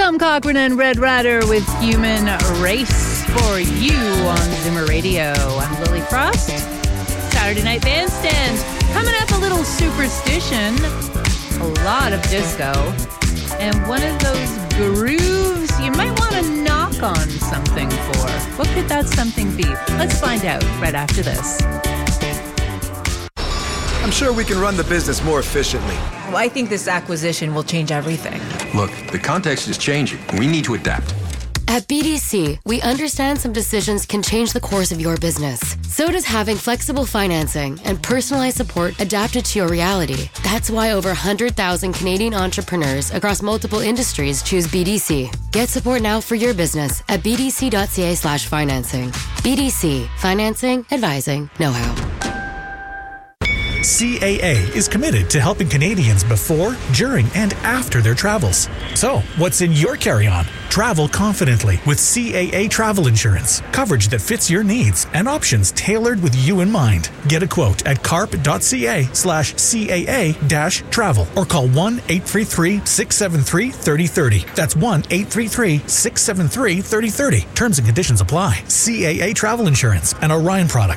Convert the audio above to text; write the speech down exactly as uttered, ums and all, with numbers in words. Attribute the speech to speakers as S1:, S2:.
S1: Tom Cochran and Red Rider with Human Race for you on Zimmer Radio. I'm Lily Frost. Saturday Night Bandstand. Coming up, a little superstition, a lot of disco, and one of those grooves you might want to knock on something for. What could that something be? Let's find out right after this.
S2: I'm sure we can run the business more efficiently.
S1: Well, I think this acquisition will change everything.
S3: Look, the context is changing. We need to adapt.
S4: At B D C, we understand some decisions can change the course of your business. So does having flexible financing and personalized support adapted to your reality. That's why over one hundred thousand Canadian entrepreneurs across multiple industries choose B D C. Get support now for your business at bdc.ca slash financing. B D C. Financing, advising, know-how.
S5: C A A is committed to helping Canadians before, during, and after their travels. So, what's in your carry-on? Travel confidently with C A A travel insurance. Coverage that fits your needs and options tailored with you in mind. Get a quote at carp.ca slash CAA dash travel or call one eight three three, six seven three, three oh three oh. That's one eight three three, six seven three, three oh three oh. Terms and conditions apply. C A A Travel Insurance, an Orion product.